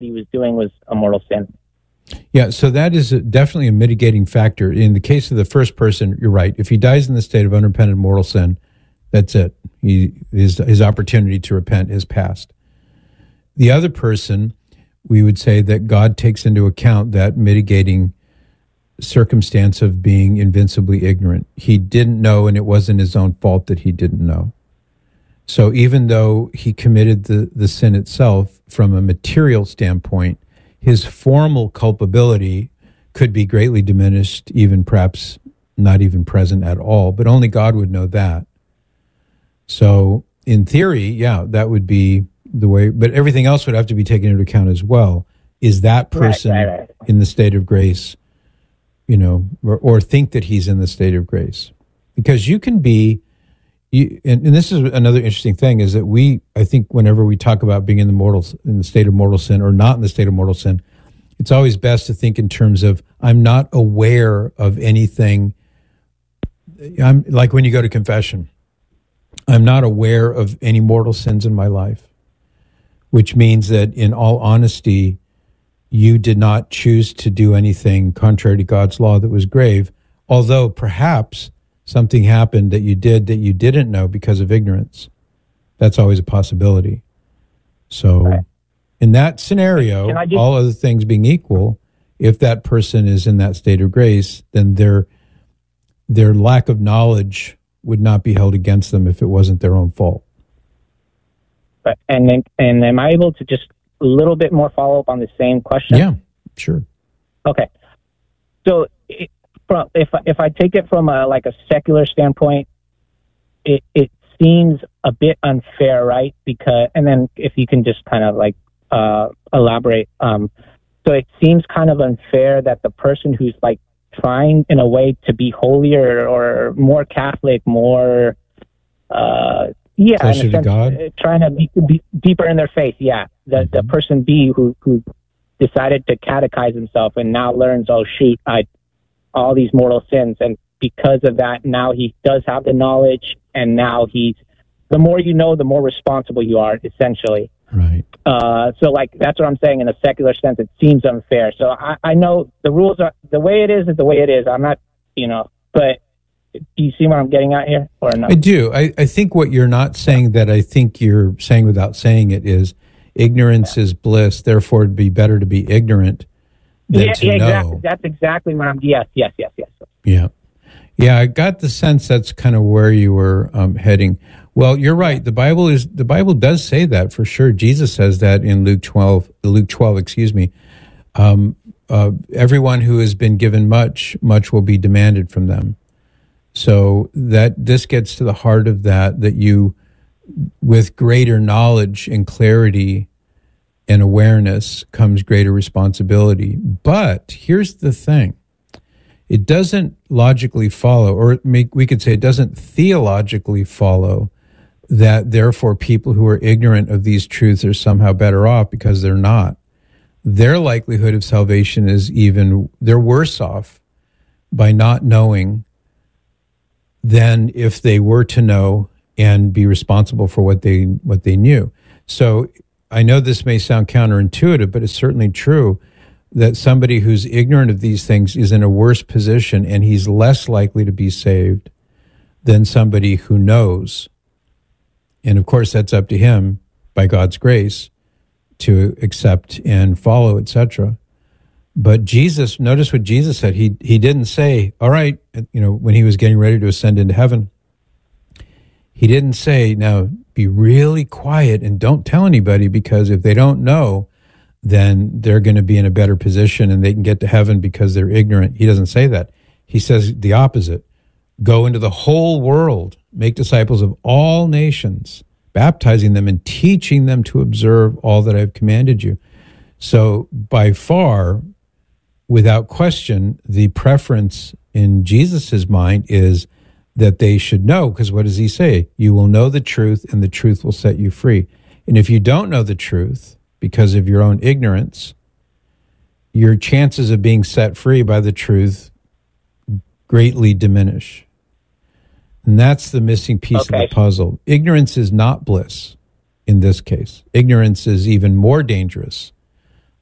he was doing was a mortal sin. Yeah, so that is definitely a mitigating factor. In the case of the first person, you're right. If he dies in the state of unrepentant mortal sin, that's it. His opportunity to repent is past. The other person, we would say that God takes into account that mitigating circumstance of being invincibly ignorant. He didn't know, and it wasn't his own fault that he didn't know. So even though he committed the sin itself, from a material standpoint, his formal culpability could be greatly diminished, even perhaps not even present at all, but only God would know that. So in theory, yeah, that would be the way, but everything else would have to be taken into account as well. Is that person Right. in the state of grace, or think that he's in the state of grace? Because you can be, and this is another interesting thing, is that I think whenever we talk about being in the state of mortal sin or not in the state of mortal sin, it's always best to think in terms of, I'm not aware of anything. I'm like when you go to confession, I'm not aware of any mortal sins in my life, which means that in all honesty, you did not choose to do anything contrary to God's law that was grave, although perhaps something happened that you did that you didn't know because of ignorance. That's always a possibility. So in that scenario, all other things being equal, if that person is in that state of grace, then their lack of knowledge would not be held against them if it wasn't their own fault. But and am I able to just a little bit more follow up on the same question? Yeah, sure. Okay. So if I take it from a secular standpoint, it seems a bit unfair, right? Because, and then if you can just kind of elaborate. So it seems kind of unfair that the person who's trying in a way to be holier or more Catholic, more closer to God, trying to be deeper in their faith. Yeah, the person B who decided to catechize himself and now learns, oh shoot, all these mortal sins, and because of that, now he does have the knowledge, and now the more you know, the more responsible you are, essentially. Right. So that's what I'm saying. In a secular sense, it seems unfair. So I know the rules are the way it is the way it is. I'm not, but do you see what I'm getting at here or no? I do. I think what you're not saying that I think you're saying without saying it is ignorance is bliss. Therefore, it'd be better to be ignorant than to know. Exactly. That's exactly what I'm. Yes. Yeah. I got the sense that's kind of where you were heading. Well, you're right. The Bible does say that for sure. Jesus says that in Luke 12, everyone who has been given much will be demanded from them. So that this gets to the heart of that you, with greater knowledge and clarity and awareness comes greater responsibility. But here's the thing. It doesn't logically follow, or we could say it doesn't theologically follow that therefore people who are ignorant of these truths are somehow better off, because they're not. Their likelihood of salvation is they're worse off by not knowing than if they were to know and be responsible for what they knew. So I know this may sound counterintuitive, but it's certainly true that somebody who's ignorant of these things is in a worse position, and he's less likely to be saved than somebody who knows. And of course, that's up to him, by God's grace, to accept and follow, etc. But Jesus, notice what Jesus said. He didn't say, all right, when he was getting ready to ascend into heaven, he didn't say, now be really quiet and don't tell anybody, because if they don't know, then they're going to be in a better position and they can get to heaven because they're ignorant. He doesn't say that. He says the opposite. Go into the whole world, make disciples of all nations, baptizing them and teaching them to observe all that I've commanded you. So by far, without question, the preference in Jesus's mind is that they should know, because what does he say? You will know the truth, and the truth will set you free. And if you don't know the truth because of your own ignorance, your chances of being set free by the truth greatly diminish. And that's the missing piece of the puzzle. Ignorance is not bliss in this case. Ignorance is even more dangerous